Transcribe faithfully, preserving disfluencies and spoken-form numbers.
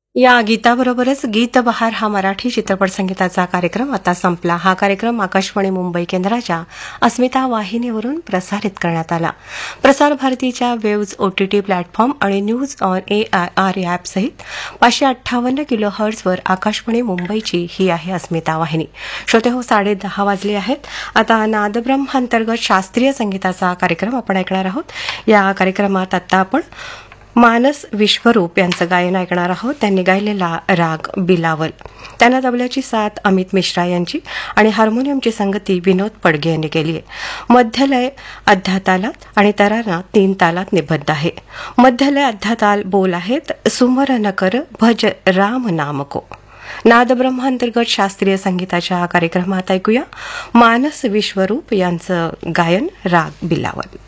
या गीताबरोबरच गीत बहार हा मराठी चित्रपट संगीताचा कार्यक्रम आता संपला. हा कार्यक्रम आकाशवाणी मुंबई केंद्राच्या अस्मिता वाहिनीवरून प्रसारित करण्यात आला. प्रसार भारतीच्या वेव्ज ओटीटी प्लॅटफॉर्म आणि news on A I R ॲपसहित पाचशे अठ्ठावन्न किलो हर्ट्झवर आकाशवाणी मुंबईची ही आहे अस्मिता वाहिनी. श्रोते हो, साडे दहा वाजले आहेत. आता नादब्रह्म अंतर्गत शास्त्रीय संगीताचा कार्यक्रम आपण ऐकणार आहोत. या कार्यक्रमात आता आपण मानस विश्वरूप यांचं गायन ऐकणार आहोत. त्यांनी गायलेला राग बिलावल. त्यांना तबल्याची साथ अमित मिश्रा यांची आणि हार्मोनियमची संगती विनोद पडगे यांनी केली आहे. मध्यलय अध्या तालात आणि तराना तीन तालात निबद्ध आहे. मध्यलय अध्या ताल बोल आहेत, सुमरन कर भज राम नाम को. नादब्रह्म अंतर्गत शास्त्रीय संगीताच्या कार्यक्रमात ऐकूया मानस विश्वरूप यांचं गायन राग बिलावल.